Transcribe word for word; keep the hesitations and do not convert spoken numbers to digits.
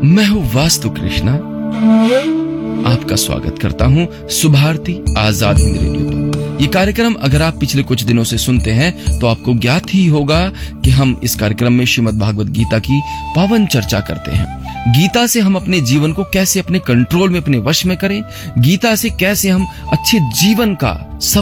मैं हूं वास्तु कृष्णा, आपका स्वागत करता हूं सुभारती आजाद हिंद रेडियो पर। ये कार्यक्रम अगर आप पिछले कुछ दिनों से सुनते हैं तो आपको ज्ञात ही होगा कि हम इस कार्यक्रम में श्रीमद् भागवत गीता की पावन चर्चा करते हैं। गीता से हम अपने जीवन को कैसे अपने कंट्रोल में, अपने वश में करें, गीता से कैसे हम अच्छे जीवन का सब